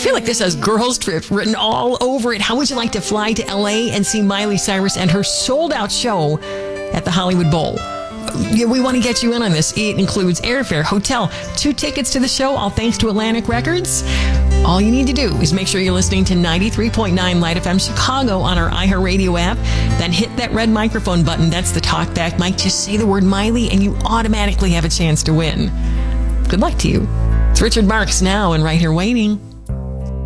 feel like this has girls trip written all over it. How would you like to fly to LA and see Miley Cyrus and her sold-out show at the Hollywood Bowl? Yeah, we want to get you in on this. It includes airfare, hotel, 2 tickets to the show, all thanks to Atlantic Records. All you need to do is make sure you're listening to 93.9 Light FM Chicago on our iHeartRadio app. Then hit that red microphone button. That's the talkback mic. Just say the word Miley and you automatically have a chance to win. Good luck to you. It's Richard Marks now and Right Here Waiting.